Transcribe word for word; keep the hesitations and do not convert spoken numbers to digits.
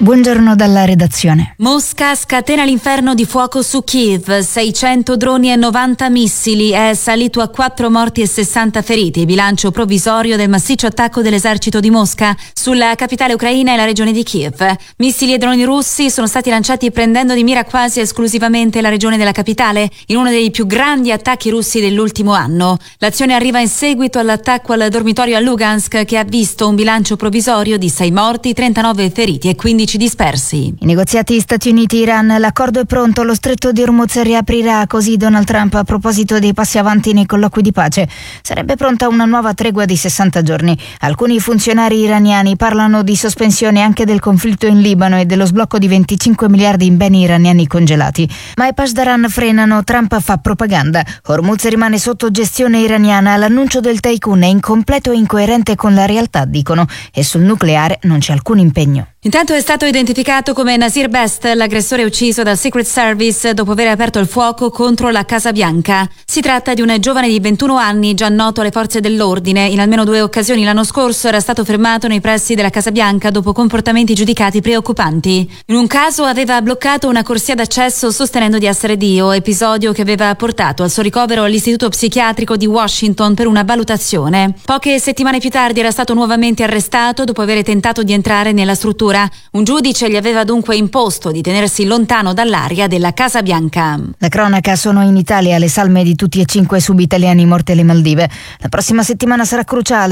Buongiorno dalla redazione. Mosca scatena l'inferno di fuoco su Kiev, seicento droni e novanta missili, è salito a quattro morti e sessanta feriti, bilancio provvisorio del massiccio attacco dell'esercito di Mosca sulla capitale ucraina e la regione di Kiev. Missili e droni russi sono stati lanciati prendendo di mira quasi esclusivamente la regione della capitale, in uno dei più grandi attacchi russi dell'ultimo anno. L'azione arriva in seguito all'attacco al dormitorio a Lugansk, che ha visto un bilancio provvisorio di sei morti, trentanove feriti e quindici dispersi. I negoziati Stati Uniti-Iran, l'accordo è pronto, lo stretto di Hormuz riaprirà, così Donald Trump a proposito dei passi avanti nei colloqui di pace. Sarebbe pronta una nuova tregua di sessanta giorni. Alcuni funzionari iraniani parlano di sospensione anche del conflitto in Libano e dello sblocco di venticinque miliardi in beni iraniani congelati. Ma i Pasdaran frenano, Trump fa propaganda. Hormuz rimane sotto gestione iraniana, l'annuncio del tycoon è incompleto e incoerente con la realtà, dicono, e sul nucleare non c'è alcun impegno. Intanto è stato identificato come Nasir Best, l'aggressore ucciso dal Secret Service dopo aver aperto il fuoco contro la Casa Bianca. Si tratta di un giovane di ventuno anni, già noto alle forze dell'ordine. In almeno due occasioni l'anno scorso era stato fermato nei pressi della Casa Bianca dopo comportamenti giudicati preoccupanti. In un caso aveva bloccato una corsia d'accesso sostenendo di essere Dio, episodio che aveva portato al suo ricovero all'Istituto Psichiatrico di Washington per una valutazione. Poche settimane più tardi era stato nuovamente arrestato dopo aver tentato di entrare nella struttura. Un giudice gli aveva dunque imposto di tenersi lontano dall'area della Casa Bianca. La cronaca: sono in Italia le salme di tutti e cinque subitaliani morti alle Maldive. La prossima settimana sarà cruciale.